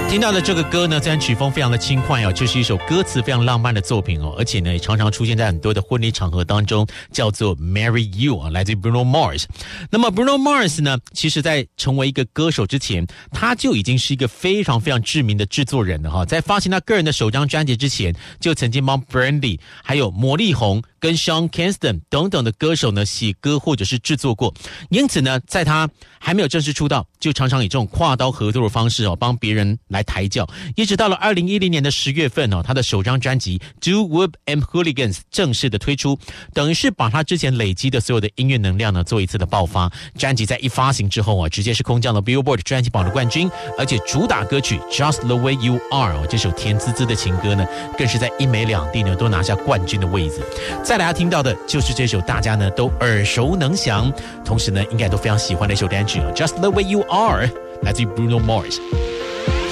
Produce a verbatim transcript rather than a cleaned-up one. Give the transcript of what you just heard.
听到的这个歌呢，虽然曲风非常的轻快哦，就是一首歌词非常浪漫的作品哦，而且呢，也常常出现在很多的婚礼场合当中，叫做 Marry You 啊，来自于 Bruno Mars。那么 Bruno Mars 呢，其实在成为一个歌手之前，他就已经是一个非常非常知名的制作人了哈。在发行他个人的首张专辑之前，就曾经帮 Brandy 还有魔力红跟 Sean Kingston 等等的歌手呢写歌或者是制作过。因此呢，在他还没有正式出道，就常常以这种跨刀合作的方式哦，帮别人来抬轿。一直到了二零一零年的十月份哦，他的首张专辑 Do Whoop and Hooligans 正式的推出，等于是把他之前累积的所有的音乐能量呢做一次的爆发。专辑在一发行之后啊，直接是空降了 Billboard 专辑榜的冠军，而且主打歌曲 Just the Way You Are 哦，这首甜滋滋的情歌呢，更是在英美两地呢都拿下冠军的位置。再来要听到的就是这首大家呢都耳熟能详，同时呢应该都非常喜欢的一首单曲哦 Just the Way You Are， 来自于 Bruno Mars。